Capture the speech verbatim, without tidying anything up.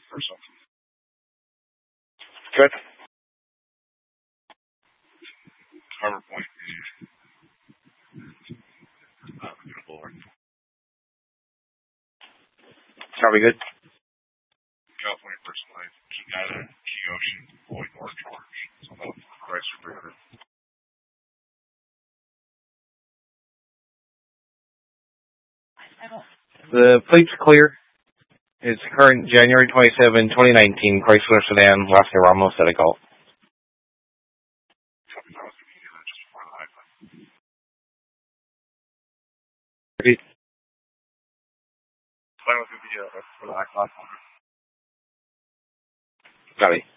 Good. Harbor Point. Probably good. California Personalized. Key Island, Key Ocean, Boyd, North George. So no price for three hundred. The plate's clear. It's current January twenty-seventh, twenty nineteen Chrysler sedan, Oscar Ramos at a Golf. Repeat. Plan with the, uh, for the high class. Got it.